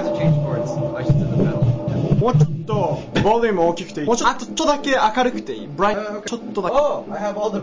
have to change chords. I should do the pedal. もうちょっとボリューム大きくていい。もうちょっとだけ明るくていい。ブライト、ちょっとだけ。 Oh, I have all the